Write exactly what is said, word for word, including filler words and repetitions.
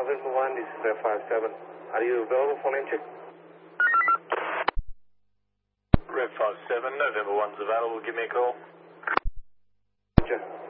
November one, this is Red five seven. Are you available for name check? Red five seven, November one's available. Give me a call. Roger.